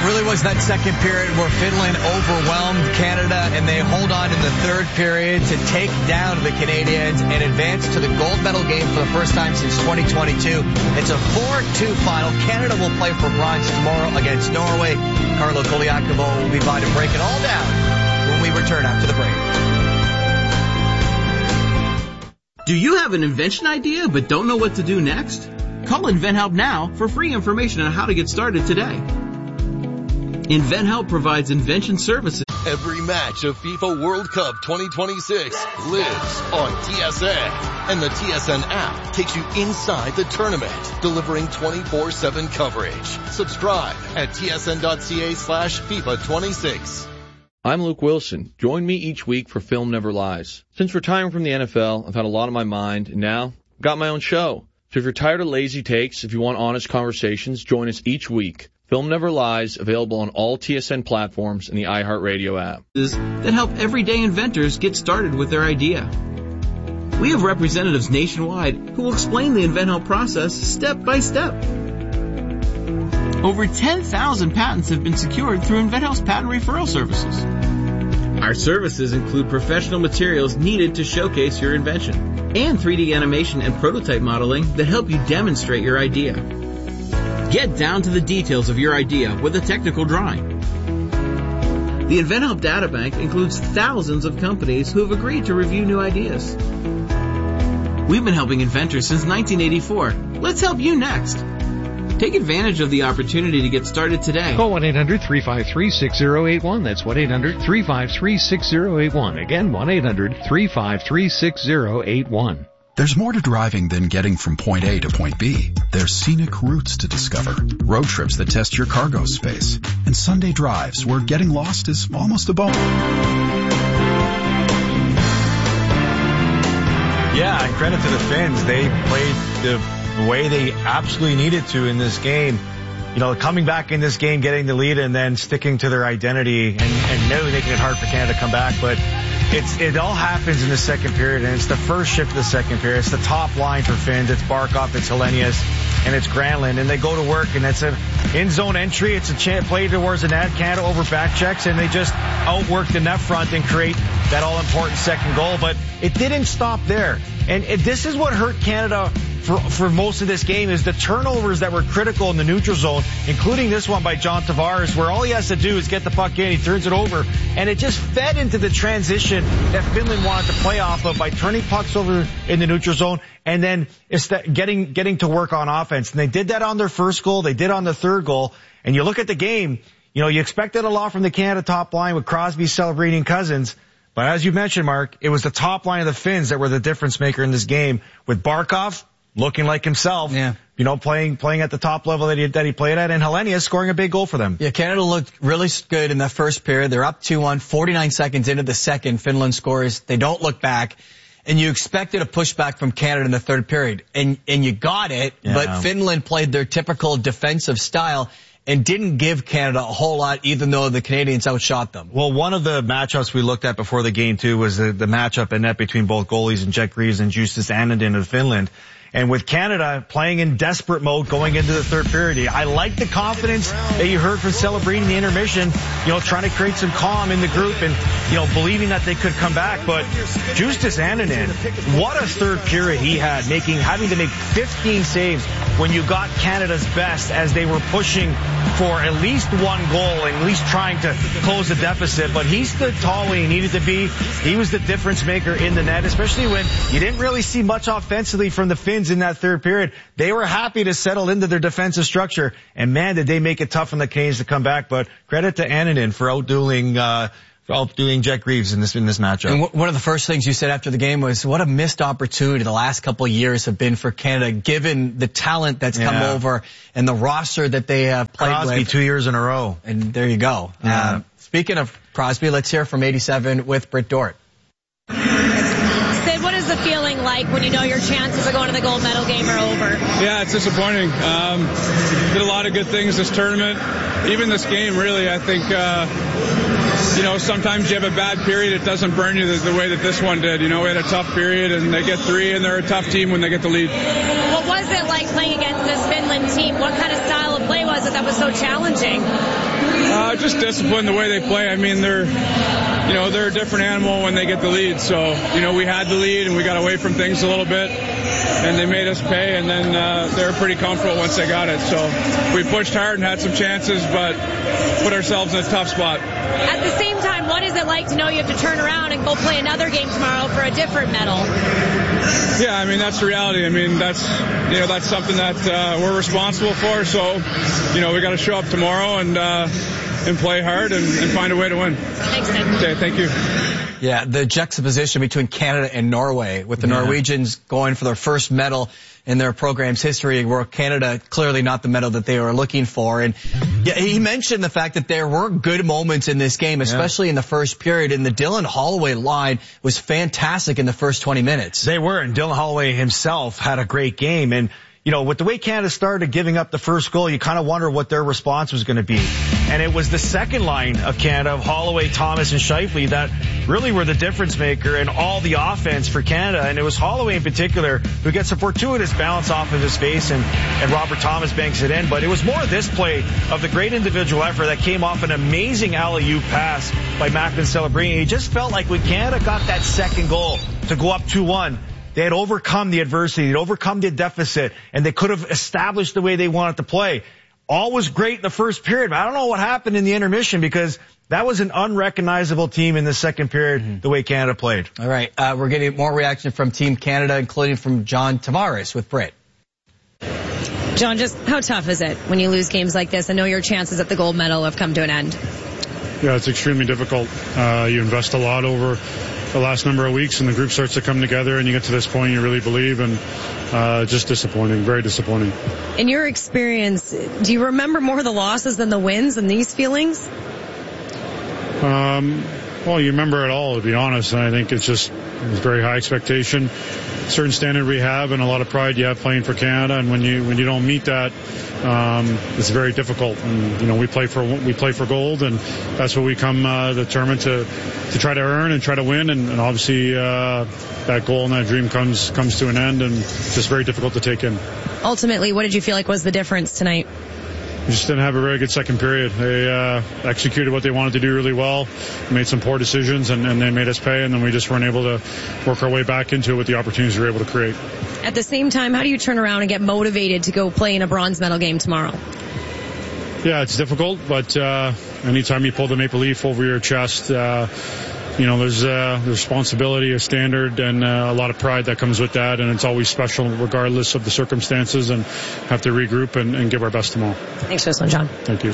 it really was that second period where Finland overwhelmed Canada, and they hold on in the third period to take down the Canadians and advance to the gold medal game for the first time since 2022. It's a 4-2 final. Canada will play for bronze tomorrow against Norway. Carlo Koliakovo will be by to break it all down when we return after the break. Do you have an invention idea but don't know what to do next? Call InventHelp now for free information on how to get started today. InventHelp provides invention services. Every match of FIFA World Cup 2026 lives on TSN. And the TSN app takes you inside the tournament, delivering 24/7 coverage. Subscribe at tsn.ca/FIFA26. I'm Luke Wilson. Join me each week for Film Never Lies. Since retiring from the NFL, I've had a lot on my mind, and now I've got my own show. So if you're tired of lazy takes, if you want honest conversations, join us each week. Film Never Lies, available on all TSN platforms and the iHeartRadio app. That help everyday inventors get started with their idea. We have representatives nationwide who will explain the InventHelp process step by step. Over 10,000 patents have been secured through InventHelp's patent referral services. Our services include professional materials needed to showcase your invention and 3D animation and prototype modeling that help you demonstrate your idea. Get down to the details of your idea with a technical drawing. The InventHelp Databank includes thousands of companies who have agreed to review new ideas. We've been helping inventors since 1984. Let's help you next. Take advantage of the opportunity to get started today. Call 1-800-353-6081. That's 1-800-353-6081. Again, 1-800-353-6081. There's more to driving than getting from point A to point B. There's scenic routes to discover, road trips that test your cargo space, and Sunday drives where getting lost is almost a bonus. Yeah, and credit to the Finns. They played the way they absolutely needed to in this game. You know, coming back in this game, getting the lead, and then sticking to their identity and nearly making it hard for Canada to come back. But it all happens in the second period, and it's the first shift of the second period. It's the top line for Finns. It's Barkov, it's Helenius, and it's Granlund. And they go to work, and it's an in-zone entry. It's a play towards the net. Canada over back checks, and they just outwork the net front and create that all-important second goal. But it didn't stop there. And this is what hurt Canada for most of this game, is the turnovers that were critical in the neutral zone, including this one by John Tavares, where all he has to do is get the puck in, he turns it over, and it just fed into the transition that Finland wanted to play off of by turning pucks over in the neutral zone and then getting to work on offense. And they did that on their first goal, they did on the third goal, and you look at the game, you know, you expected a lot from the Canada top line with Crosby, Celebrini, and Cousins. But as you mentioned, Mark, it was the top line of the Finns that were the difference maker in this game, with Barkov looking like himself, you know, playing at the top level that he played at, and Helenius scoring a big goal for them. Yeah, Canada looked really good in that first period. They're up 2-1, 49 seconds into the second. Finland scores. They don't look back. And you expected a pushback from Canada in the third period. And you got it, but Finland played their typical defensive style and didn't give Canada a whole lot, even though the Canadians outshot them. Well, one of the matchups we looked at before the game, too, was the matchup in net between both goalies, and Jet Greaves and Justus Annunen of Finland. And with Canada playing in desperate mode going into the third period, I like the confidence that you heard from Celebrini in the intermission, you know, trying to create some calm in the group and, you know, believing that they could come back. But Justus Annunen, what a third period he had, having to make 15 saves when you got Canada's best as they were pushing for at least one goal and at least trying to close the deficit. But he stood tall when he needed to be. He was the difference maker in the net, especially when you didn't really see much offensively from the Finns in that third period. They were happy to settle into their defensive structure, and man, did they make it tough on the Canadians to come back. But credit to Annunen for outdoing Jet Greaves in this matchup. And one of the first things you said after the game was, what a missed opportunity the last couple of years have been for Canada, given the talent that's come over and the roster that they have played Crosby with. 2 years in a row. And there you go. Speaking of Crosby, let's hear from 87 with Britt Dort. What is the feeling like when you know your chances of going to the gold medal game are over? Yeah, it's disappointing. Did a lot of good things this tournament. Even this game, really, I think, you know, sometimes you have a bad period. It doesn't burn you the way that this one did. You know, we had a tough period, and they get 3, and they're a tough team when they get the lead. What was it like playing against this Finland team? What kind of style of play was it that was so challenging? Just discipline, the way they play. I mean, they're a different animal when they get the lead. So, we had the lead and we got away from things a little bit, and they made us pay, and then they were pretty comfortable once they got it. So we pushed hard and had some chances, but put ourselves in a tough spot. At the same time, what is it like to know you have to turn around and go play another game tomorrow for a different medal? Yeah, I mean, that's the reality. I mean, that's something that we're responsible for. So, we got to show up tomorrow and play hard and find a way to win. Thanks, Nick. Okay, thank you. Yeah, the juxtaposition between Canada and Norway, with the Norwegians going for their first medal in their program's history, where Canada clearly not the medal that they were looking for. And yeah, he mentioned the fact that there were good moments in this game, especially in the first period. And the Dylan Holloway line was fantastic in the first 20 minutes. They were, and Dylan Holloway himself had a great game. And with the way Canada started giving up the first goal, you kind of wonder what their response was going to be. And it was the second line of Canada, of Holloway, Thomas, and Scheifele, that really were the difference maker in all the offense for Canada. And it was Holloway in particular who gets a fortuitous bounce off of his face, and Robert Thomas banks it in. But it was more this play of the great individual effort that came off an amazing alley-oop pass by Macklin Celebrini. He just felt like when Canada got that second goal to go up 2-1, they had overcome the adversity, they'd overcome the deficit, and they could have established the way they wanted to play. All was great in the first period, but I don't know what happened in the intermission, because that was an unrecognizable team in the second period, the way Canada played. All right, we're getting more reaction from Team Canada, including from John Tavares with Brit. John, just how tough is it when you lose games like this? I know your chances at the gold medal have come to an end. Yeah, it's extremely difficult. You invest a lot over the last number of weeks, and the group starts to come together, and you get to this point you really believe, and just disappointing, very disappointing. In your experience, do you remember more of the losses than the wins and these feelings? Well, you remember it all, to be honest, and I think it's very high expectation, certain standard we have, and a lot of pride you have playing for Canada, and when you don't meet that, it's very difficult. And we play for gold, and that's what we come the tournament to try to earn and try to win. And obviously that goal and that dream comes to an end, and it's just very difficult to take in. Ultimately, what did you feel like was the difference tonight? We just didn't have a very good second period. They executed what they wanted to do really well, made some poor decisions, and they made us pay, and then we just weren't able to work our way back into it with the opportunities we were able to create. At the same time, how do you turn around and get motivated to go play in a bronze medal game tomorrow? Yeah, it's difficult, but anytime you pull the maple leaf over your chest, there's a responsibility, a standard, and a lot of pride that comes with that, and it's always special regardless of the circumstances, and have to regroup and give our best tomorrow. Thanks for this one, John. Thank you.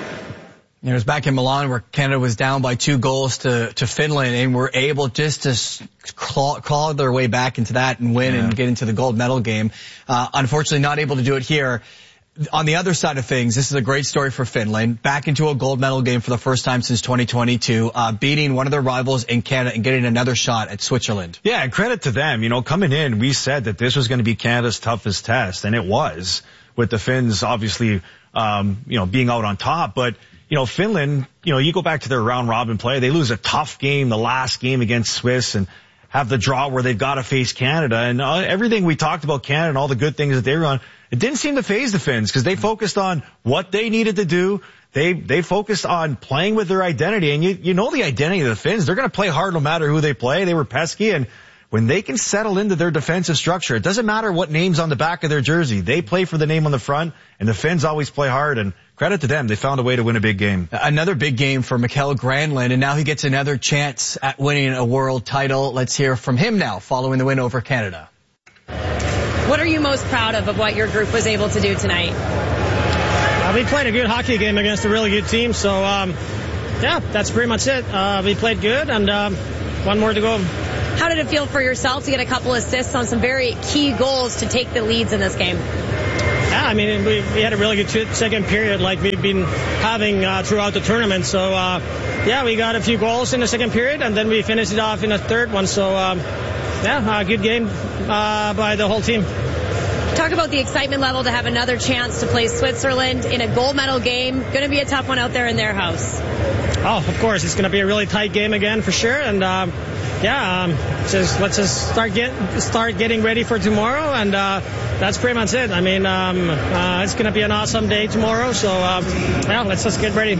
It was back in Milan where Canada was down by 2 goals to Finland, and were able just to claw their way back into that and win and get into the gold medal game. Unfortunately, not able to do it here. On the other side of things, this is a great story for Finland. Back into a gold medal game for the first time since 2022, beating one of their rivals in Canada and getting another shot at Switzerland. Yeah, and credit to them. Coming in, we said that this was going to be Canada's toughest test, and it was, with the Finns obviously, being out on top. But, Finland, you go back to their round robin play, they lose a tough game, the last game against Swiss, and have the draw where they've got to face Canada. And everything we talked about Canada and all the good things that they were on, it didn't seem to faze the Finns, because they focused on what they needed to do. They focused on playing with their identity. And you know the identity of the Finns. They're going to play hard no matter who they play. They were pesky. And when they can settle into their defensive structure, it doesn't matter what name's on the back of their jersey. They play for the name on the front, and the Finns always play hard. And credit to them. They found a way to win a big game. Another big game for Mikael Granlund, and now he gets another chance at winning a world title. Let's hear from him now, following the win over Canada. What are you most proud of what your group was able to do tonight? We played a good hockey game against a really good team, so that's pretty much it. We played good, and one more to go. How did it feel for yourself to get a couple assists on some very key goals to take the leads in this game? Yeah, I mean, we had a really good second period like we've been having throughout the tournament. So, we got a few goals in the second period, and then we finished it off in the third one. So, good game by the whole team. Talk about the excitement level to have another chance to play Switzerland in a gold medal game. Going to be a tough one out there in their house. Oh, of course. It's going to be a really tight game again for sure. And, let's just start getting ready for tomorrow, and that's pretty much it. I mean, it's going to be an awesome day tomorrow, so let's just get ready.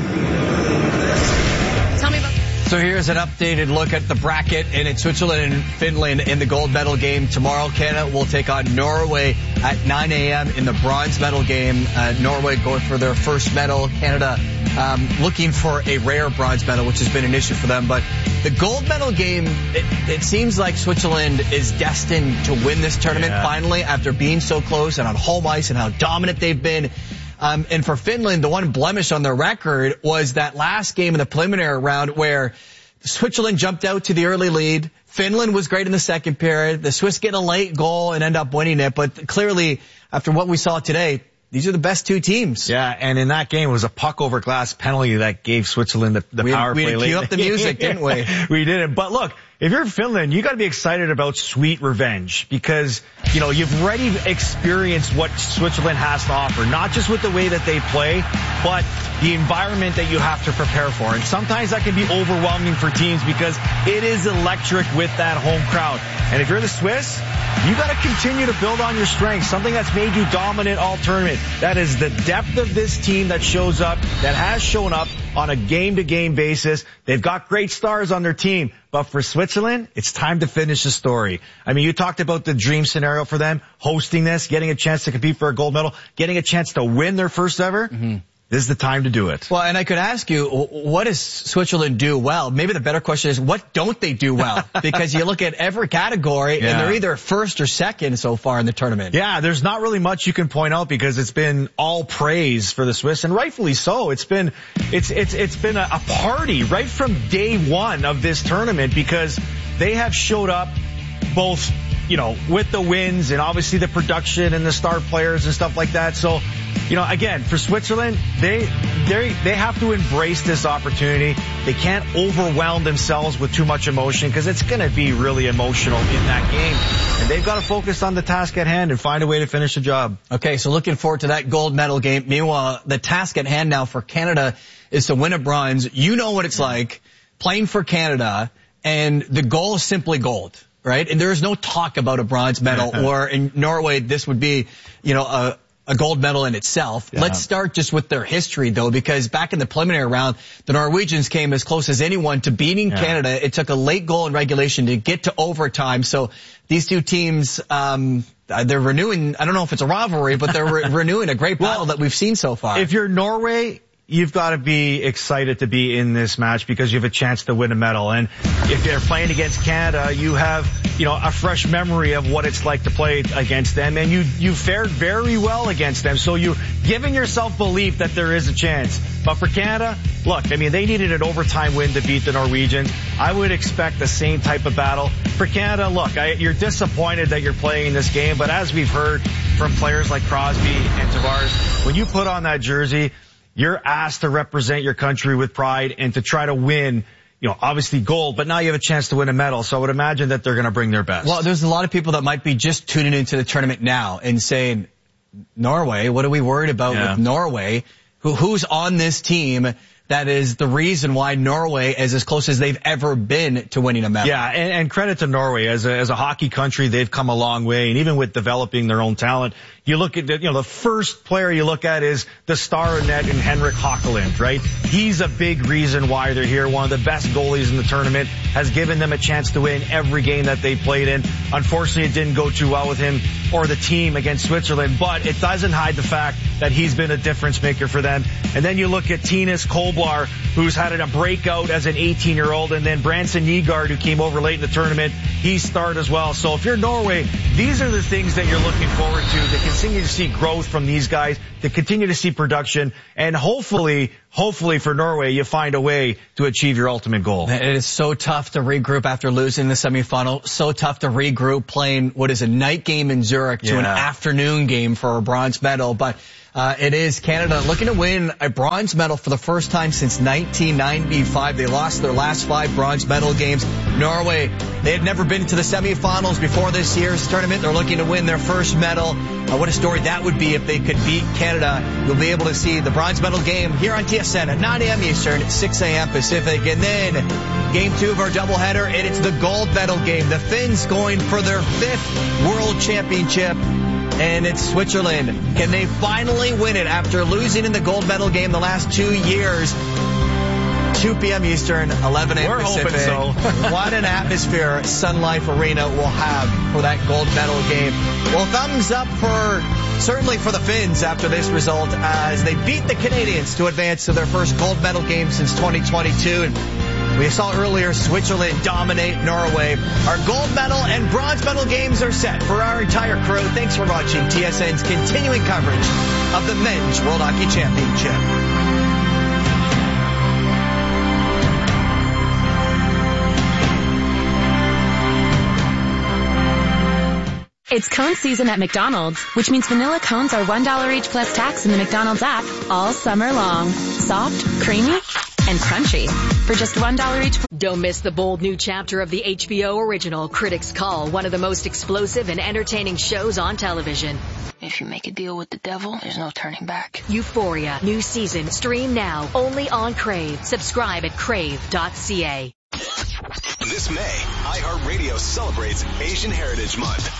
Tell me about. So here's an updated look at the bracket, and it's Switzerland and Finland in the gold medal game. Tomorrow, Canada will take on Norway at 9 a.m. in the bronze medal game. Norway going for their first medal. Canada looking for a rare bronze medal, which has been an issue for them. But the gold medal game, it seems like Switzerland is destined to win this tournament finally, after being so close and on home ice and how dominant they've been. And for Finland, the one blemish on their record was that last game in the preliminary round where Switzerland jumped out to the early lead. Finland was great in the second period. The Swiss get a late goal and end up winning it. But clearly, after what we saw today, these are the best two teams. Yeah, and in that game, it was a puck over glass penalty that gave Switzerland the power play. We cue up the music, didn't we? We didn't. But look, if you're Finland, you got to be excited about sweet revenge because, you've already experienced what Switzerland has to offer, not just with the way that they play, but the environment that you have to prepare for. And sometimes that can be overwhelming for teams because it is electric with that home crowd. And if you're the Swiss, you got to continue to build on your strengths, something that's made you dominant all tournament. That is the depth of this team that shows up, that has shown up on a game-to-game basis. They've got great stars on their team. But for Switzerland, it's time to finish the story. I mean, you talked about the dream scenario for them, hosting this, getting a chance to compete for a gold medal, getting a chance to win their first ever. Mm-hmm. This is the time to do it. Well, and I could ask you, what does Switzerland do well? Maybe the better question is, what don't they do well? Because you look at every category, and they're either first or second so far in the tournament. Yeah, there's not really much you can point out because it's been all praise for the Swiss, and rightfully so. It's been a party right from day one of this tournament because they have showed up both, with the wins and obviously the production and the star players and stuff like that. So, again, for Switzerland, they have to embrace this opportunity. They can't overwhelm themselves with too much emotion because it's going to be really emotional in that game. And they've got to focus on the task at hand and find a way to finish the job. Okay, so looking forward to that gold medal game. Meanwhile, the task at hand now for Canada is to win a bronze. You know what it's like playing for Canada, and the goal is simply gold. Right? And there is no talk about a bronze medal, or in Norway, this would be, a gold medal in itself. Yeah. Let's start just with their history, though, because back in the preliminary round, the Norwegians came as close as anyone to beating Canada. It took a late goal in regulation to get to overtime. So these two teams, they're renewing, I don't know if it's a rivalry, but they're renewing a great battle that we've seen so far. If you're Norway, you've got to be excited to be in this match because you have a chance to win a medal. And if you're playing against Canada, you have, a fresh memory of what it's like to play against them. And you fared very well against them. So you're giving yourself belief that there is a chance. But for Canada, look, they needed an overtime win to beat the Norwegians. I would expect the same type of battle. For Canada, look, you're disappointed that you're playing this game. But as we've heard from players like Crosby and Tavares, when you put on that jersey, you're asked to represent your country with pride and to try to win, obviously gold, but now you have a chance to win a medal. So I would imagine that they're going to bring their best. Well, there's a lot of people that might be just tuning into the tournament now and saying, Norway, what are we worried about with Norway? Who's on this team that is the reason why Norway is as close as they've ever been to winning a medal? Yeah, and credit to Norway. As a hockey country, they've come a long way, and even with developing their own talent, you look at, the first player you look at is the star in net in Henrik Hakeland, right? He's a big reason why they're here. One of the best goalies in the tournament, has given them a chance to win every game that they played in. Unfortunately, it didn't go too well with him or the team against Switzerland, but it doesn't hide the fact that he's been a difference maker for them. And then you look at Tinas Kolblar, who's had a breakout as an 18-year-old, and then Branson Nygaard, who came over late in the tournament, he starred as well. So if you're Norway, these are the things that you're looking forward to continue to see growth from these guys, to continue to see production, and hopefully for Norway, you find a way to achieve your ultimate goal. It is so tough to regroup after losing the semifinal. So tough to regroup playing what is a night game in Zurich to an afternoon game for a bronze medal. But It is Canada looking to win a bronze medal for the first time since 1995. They lost their last 5 bronze medal games. Norway, they had never been to the semifinals before this year's tournament. They're looking to win their first medal. What a story that would be if they could beat Canada. You'll be able to see the bronze medal game here on TSN at 9 a.m. Eastern, 6 a.m. Pacific. And then game 2 of our doubleheader, and it's the gold medal game. The Finns going for their 5th world championship. And it's Switzerland. Can they finally win it after losing in the gold medal game the last 2 years? 2 p.m. Eastern, 11 a.m. Pacific. We're hoping so. What an atmosphere Sun Life Arena will have for that gold medal game. Well, thumbs up certainly for the Finns after this result as they beat the Canadians to advance to their first gold medal game since 2022. And we saw earlier Switzerland dominate Norway. Our gold medal and bronze medal games are set for our entire crew. Thanks for watching TSN's continuing coverage of the Men's World Hockey Championship. It's cone season at McDonald's, which means vanilla cones are $1 each plus tax in the McDonald's app all summer long. Soft, creamy, and crunchy for just $1 each. Don't miss the bold new chapter of the HBO original Critics Call, one of the most explosive and entertaining shows on television. If you make a deal with the devil, there's no turning back. Euphoria, new season, stream now, only on Crave. Subscribe at crave.ca. This May, iHeartRadio celebrates Asian Heritage Month.